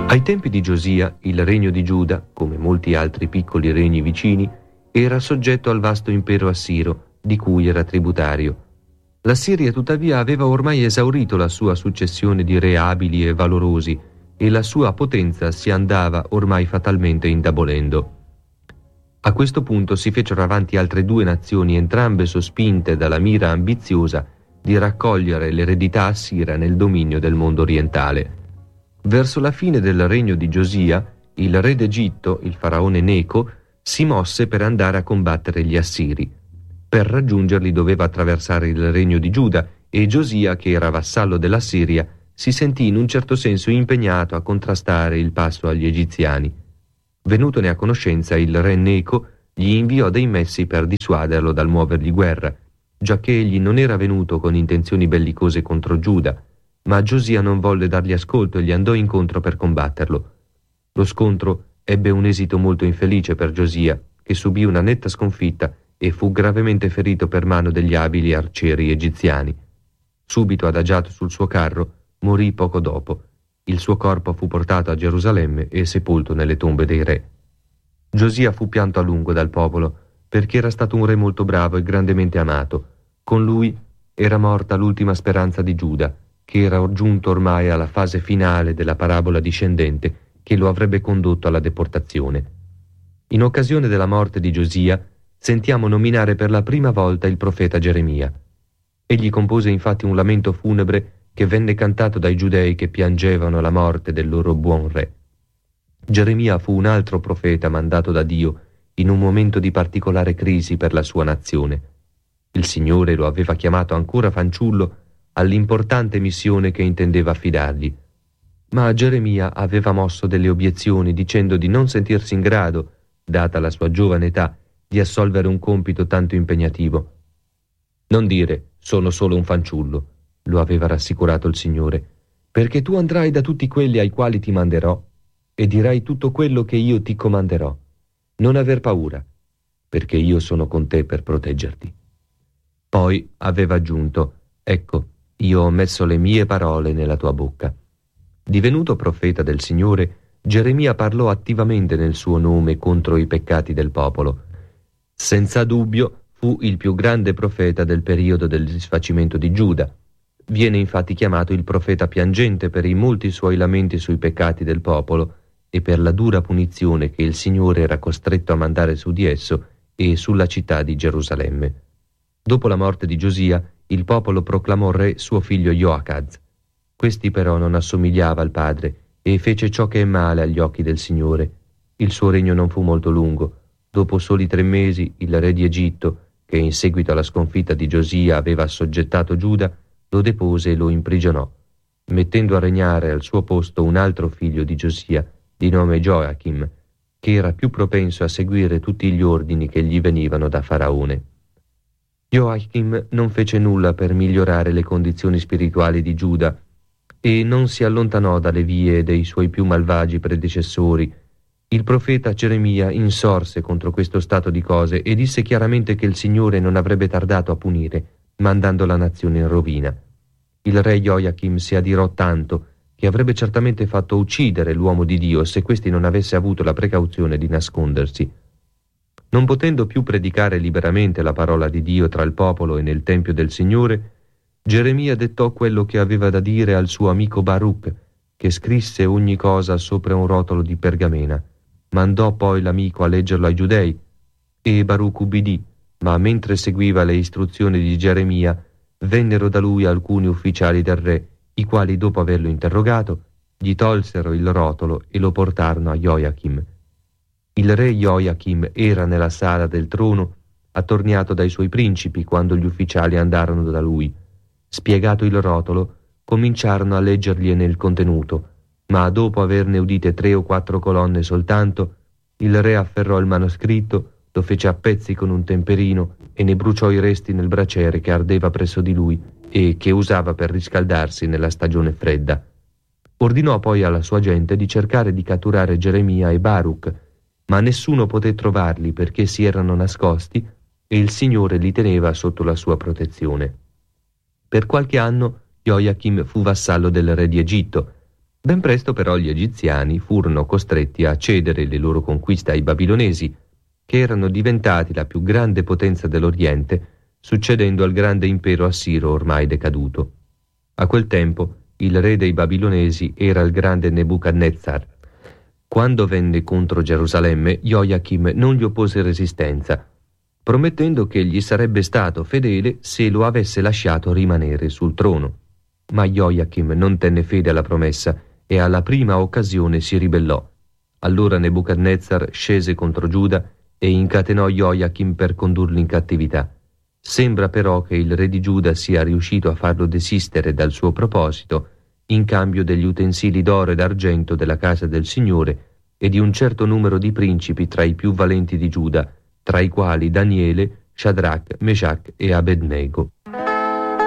Ai tempi di Giosia, il regno di Giuda, come molti altri piccoli regni vicini, era soggetto al vasto impero assiro, di cui era tributario. La Siria, tuttavia, aveva ormai esaurito la sua successione di re abili e valorosi, e la sua potenza si andava ormai fatalmente indebolendo. A questo punto si fecero avanti altre due nazioni, entrambe sospinte dalla mira ambiziosa di raccogliere l'eredità assira nel dominio del mondo orientale. Verso la fine del regno di Giosia, il re d'Egitto, il faraone Neco, si mosse per andare a combattere gli Assiri. Per raggiungerli doveva attraversare il regno di Giuda e Giosia, che era vassallo della Siria, si sentì in un certo senso impegnato a contrastare il passo agli egiziani. Venutone a conoscenza, il re Neco gli inviò dei messi per dissuaderlo dal muovergli guerra, giacché egli non era venuto con intenzioni bellicose contro Giuda, ma Giosia non volle dargli ascolto e gli andò incontro per combatterlo. Lo scontro ebbe un esito molto infelice per Giosia, che subì una netta sconfitta e fu gravemente ferito per mano degli abili arcieri egiziani. Subito adagiato sul suo carro, morì poco dopo. Il suo corpo fu portato a Gerusalemme e sepolto nelle tombe dei re. Giosia fu pianto a lungo dal popolo, perché era stato un re molto bravo e grandemente amato. Con lui era morta l'ultima speranza di Giuda, che era giunto ormai alla fase finale della parabola discendente che lo avrebbe condotto alla deportazione. In occasione della morte di Giosia, sentiamo nominare per la prima volta il profeta Geremia. Egli compose infatti un lamento funebre che venne cantato dai giudei che piangevano la morte del loro buon re. Geremia fu un altro profeta mandato da Dio in un momento di particolare crisi per la sua nazione. Il Signore lo aveva chiamato ancora fanciullo all'importante missione che intendeva affidargli. Ma Geremia aveva mosso delle obiezioni dicendo di non sentirsi in grado, data la sua giovane età, di assolvere un compito tanto impegnativo. «Non dire, sono solo un fanciullo», lo aveva rassicurato il Signore, «perché tu andrai da tutti quelli ai quali ti manderò e dirai tutto quello che io ti comanderò. Non aver paura, perché io sono con te per proteggerti». Poi aveva aggiunto: «Ecco, io ho messo le mie parole nella tua bocca». Divenuto profeta del Signore, Geremia parlò attivamente nel suo nome contro i peccati del popolo. Senza dubbio fu il più grande profeta del periodo del disfacimento di Giuda. Viene infatti chiamato il profeta piangente per i molti suoi lamenti sui peccati del popolo e per la dura punizione che il Signore era costretto a mandare su di esso e sulla città di Gerusalemme. Dopo la morte di Giosia, il popolo proclamò re suo figlio Joacaz. Questi però non assomigliava al padre e fece ciò che è male agli occhi del Signore. Il suo regno non fu molto lungo. Dopo soli 3 mesi, il re di Egitto, che in seguito alla sconfitta di Giosia aveva assoggettato Giuda, lo depose e lo imprigionò, mettendo a regnare al suo posto un altro figlio di Giosia, di nome Gioachim, che era più propenso a seguire tutti gli ordini che gli venivano da Faraone. Gioachim non fece nulla per migliorare le condizioni spirituali di Giuda e non si allontanò dalle vie dei suoi più malvagi predecessori. Il profeta Geremia insorse contro questo stato di cose e disse chiaramente che il Signore non avrebbe tardato a punire, mandando la nazione in rovina. Il re Joachim si adirò tanto che avrebbe certamente fatto uccidere l'uomo di Dio se questi non avesse avuto la precauzione di nascondersi. Non potendo più predicare liberamente la parola di Dio tra il popolo e nel tempio del Signore, Geremia dettò quello che aveva da dire al suo amico Baruch, che scrisse ogni cosa sopra un rotolo di pergamena. Mandò poi l'amico a leggerlo ai giudei, e Baruch ubbidì, ma mentre seguiva le istruzioni di Geremia, vennero da lui alcuni ufficiali del re, i quali, dopo averlo interrogato, gli tolsero il rotolo e lo portarono a Joachim. Il re Joachim era nella sala del trono, attorniato dai suoi principi, quando gli ufficiali andarono da lui. Spiegato il rotolo, cominciarono a leggergli nel contenuto, ma dopo averne udite 3 o 4 colonne soltanto, il re afferrò il manoscritto, lo fece a pezzi con un temperino e ne bruciò i resti nel braciere che ardeva presso di lui e che usava per riscaldarsi nella stagione fredda. Ordinò poi alla sua gente di cercare di catturare Geremia e Baruch, ma nessuno poté trovarli perché si erano nascosti e il Signore li teneva sotto la sua protezione. Per qualche anno Joachim fu vassallo del re di Egitto. Ben presto però gli egiziani furono costretti a cedere le loro conquiste ai babilonesi, che erano diventati la più grande potenza dell'Oriente, succedendo al grande impero assiro ormai decaduto. A quel tempo il re dei babilonesi era il grande Nebuchadnezzar. Quando venne contro Gerusalemme, Joachim non gli oppose resistenza, promettendo che gli sarebbe stato fedele se lo avesse lasciato rimanere sul trono. Ma Joachim non tenne fede alla promessa e alla prima occasione si ribellò. Allora Nebuchadnezzar scese contro Giuda e incatenò Joachim per condurlo in cattività. Sembra però che il re di Giuda sia riuscito a farlo desistere dal suo proposito in cambio degli utensili d'oro e d'argento della casa del Signore e di un certo numero di principi tra i più valenti di Giuda, tra i quali Daniele, Shadrach, Meshach e Abednego.